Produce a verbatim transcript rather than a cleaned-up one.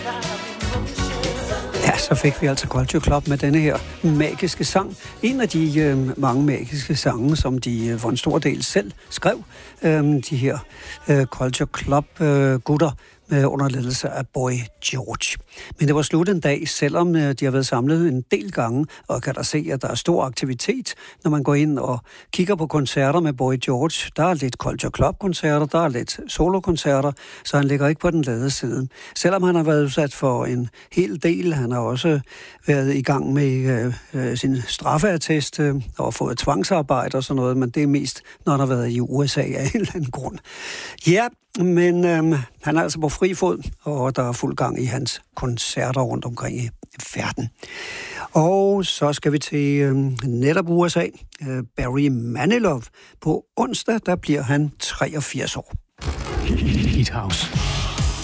Ja, så fik vi altså Culture Club med denne her magiske sang. En af de øh, mange magiske sange, som de øh, for en stor del selv skrev. Øh, de her øh, Culture Club-gutter. Øh, under ledelse af Boy George. Men det var slut en dag, selvom de har været samlet en del gange, og kan der se, at der er stor aktivitet, når man går ind og kigger på koncerter med Boy George. Der er lidt Culture Club-koncerter, der er lidt solo-koncerter, så han ligger ikke på den lade side. Selvom han har været udsat for en hel del, han har også været i gang med øh, sin straffeattest øh, og fået tvangsarbejde og sådan noget, men det er mest, når han har været i U S A af en eller anden grund. Ja, men øh, han er altså på fri fod, og der er fuld gang i hans koncerter rundt omkring i verden. Og så skal vi til øh, netop U S A. Øh, Barry Manilow. På onsdag, der bliver han treogfirs år. Hit House.